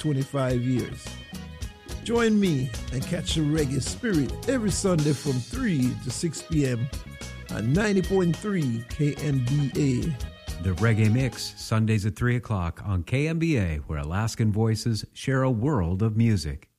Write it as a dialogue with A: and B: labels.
A: 25 years. Join me and catch the reggae spirit every Sunday from 3 to 6 p.m. on 90.3 KMBA.
B: The Reggae Mix, Sundays at 3 o'clock on KMBA, where Alaskan voices share a world of music.